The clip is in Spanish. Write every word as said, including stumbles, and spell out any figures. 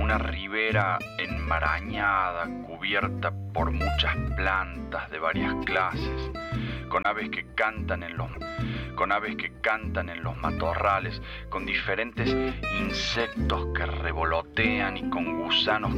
una ribera enmarañada, cubierta por muchas plantas de varias clases, con aves que cantan en los, con aves que cantan en los matorrales, con diferentes insectos que revolotean y con gusanos